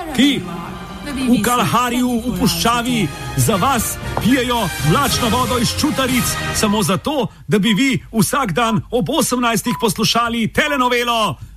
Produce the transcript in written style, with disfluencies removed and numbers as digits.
ki v Kalhariju, v puščavi, za vas pijejo mlačno vodo iz Čutaric, samo zato, da bi vi vsak dan ob 18. poslušali telenovelo